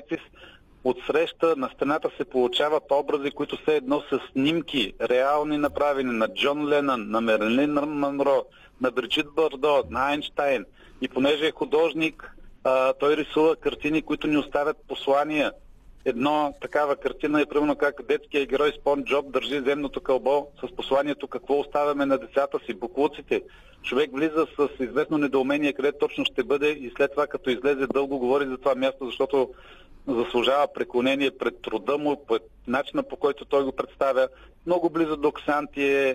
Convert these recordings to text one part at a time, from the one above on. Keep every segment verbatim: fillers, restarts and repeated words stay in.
напротив, отсреща на стената се получават образи, които са едно с снимки, реални направени на Джон Ленън, на Мерлин Монро, на Бриджит Бардо, на Айнщайн. И понеже е художник, а, той рисува картини, които ни оставят послания. Една такава картина е примерно как детският герой Спон Джоб държи земното кълбо с посланието какво оставяме на децата си, боклуците. Човек влиза с известно недоумение къде точно ще бъде и след това като излезе дълго говори за това място, защото заслужава преклонение пред труда му, пред начина по който той го представя. Много близо до Ксантие,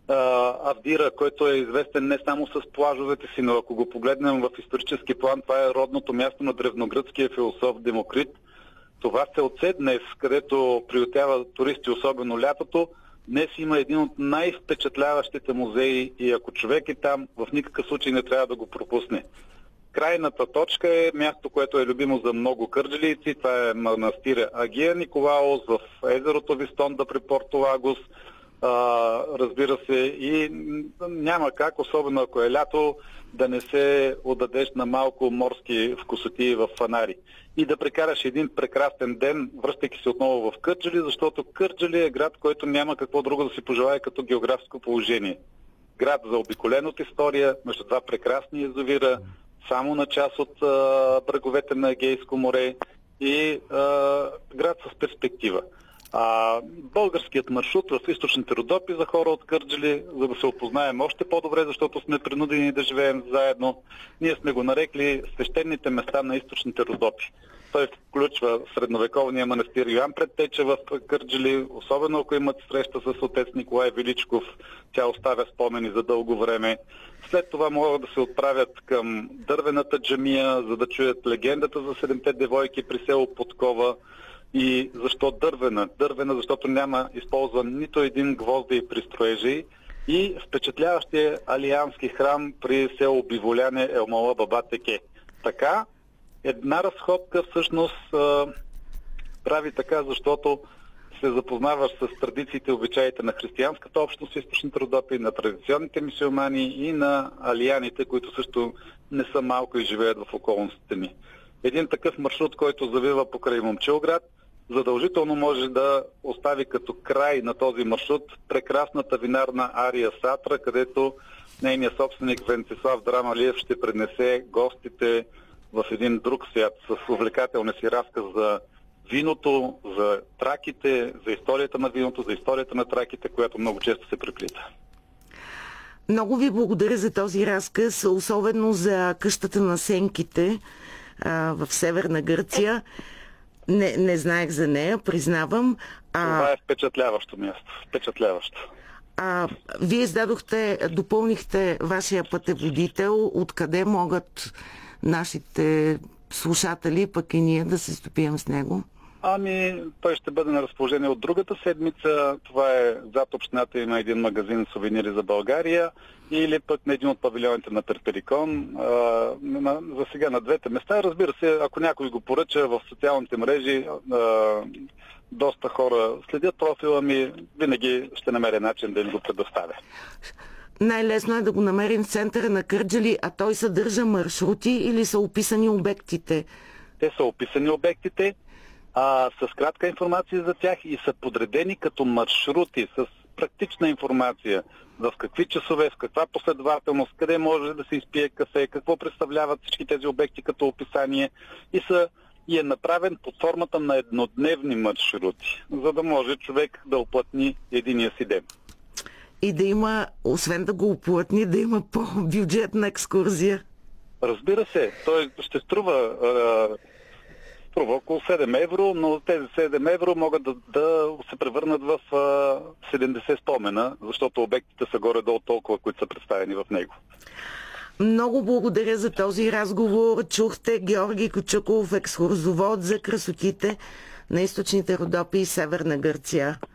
Авдира, който е известен не само с плажовете си, но ако го погледнем в исторически план, това е родното място на древногръцкия философ Демокрит. Това селце днес, където приютява туристи, особено лятото, днес има един от най-впечатляващите музеи и ако човек е там, в никакъв случай не трябва да го пропусне. Крайната точка е място, което е любимо за много кърджалийци. Това е манастира Агия Николаос в езерото Вистонда при Порто Лагос. А, разбира се, и няма как, особено ако е лято, да не се отдадеш на малко морски вкусоти в Фанари. И да прекараш един прекрасен ден, връщайки се отново в Кърджали, защото Кърджали е град, който няма какво друго да си пожелае като географско положение. Град заобиколен от история, между два прекрасни язовира, само на част от а, бреговете на Егейско море и а, град с перспектива. А, българският маршрут в източните Родопи за хора от Кърджали, за да се опознаем още по-добре, защото сме принудени да живеем заедно, ние сме го нарекли свещените места на източните Родопи. Той включва средновековния манастир Йоан Предтеча в Кърджали, особено ако имат среща с отец Николай Величков, тя оставя спомени за дълго време. След това могат да се отправят към дървената джамия, за да чуят легендата за седемте девойки при село Подкова. И защо дървена? Дървена, защото няма използван нито един гвозди при строежи и впечатляващия алиански храм при село Биволяне Елмала Баба Теке. Така, една разходка всъщност а, прави така, защото се запознаваш с традициите и обичаите на християнската общност в източните Родопи, на традиционните мюсюлмани и на алияните, които също не са малко и живеят в околностите ни. Един такъв маршрут, който завива покрай Момчилград, задължително може да остави като край на този маршрут прекрасната винарна Ария Сатра, където нейният собственик Венцислав Драмалиев ще пренесе гостите в един друг свят с увлекателния си разказ за виното, за траките, за историята на виното, за историята на траките, която много често се преплита. Много ви благодаря за този разказ, особено за къщата на сенките а, в Северна Гърция. Не, не знаех за нея, признавам. А... Това е впечатляващо място. Впечатляващо. А, вие издадохте, допълнихте вашия пътеводител. Откъде могат нашите слушатели, пък и ние, да се стопием с него? Ами, той ще бъде на разположение от другата седмица. Това е зад общината, има един магазин сувенири за България или пък на един от павилионите на Перперикон. А, на, за сега на двете места. Разбира се, ако някой го поръча в социалните мрежи, а, доста хора следят профила ми, винаги ще намеря начин да им го предоставя. Най-лесно е да го намерим в центъра на Кърджали, а той съдържа маршрути или са описани обектите? Те са описани обектите, а, с кратка информация за тях и са подредени като маршрути с практична информация в какви часове, в каква последователност, къде може да се изпие кафе, какво представляват всички тези обекти като описание и, са, и е направен под формата на еднодневни маршрути, за да може човек да оплътни единия си ден. И да има, освен да го оплътни, да има по-бюджетна екскурзия. Разбира се, той ще струва, струва около седем евро, но тези седем евро могат да, да се превърнат в седемдесет спомена, защото обектите са горе-долу толкова, които са представени в него. Много благодаря за този разговор. Чухте Георги Кючуков, екскурзовод за красотите на източните Родопи и Северна Гърция.